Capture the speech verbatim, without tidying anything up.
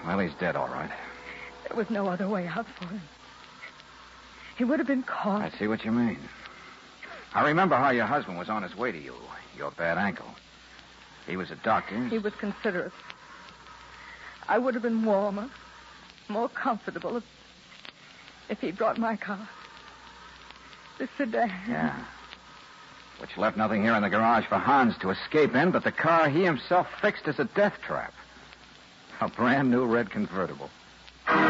Well, he's dead, all right. There was no other way out for him. He would have been caught. I see what you mean. I remember how your husband was on his way to you, your bad ankle. He was a doctor. He was considerate. I would have been warmer, more comfortable if, if he'd brought my car. The sedan. Yeah. Which left nothing here in the garage for Hans to escape in but the car he himself fixed as a death trap. A brand new red convertible.